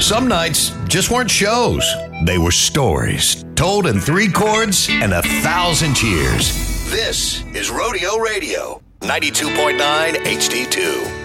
Some nights just weren't shows. They were stories, told in 3 chords and 1,000 cheers. This is Rodeo Radio, 92.9 HD2.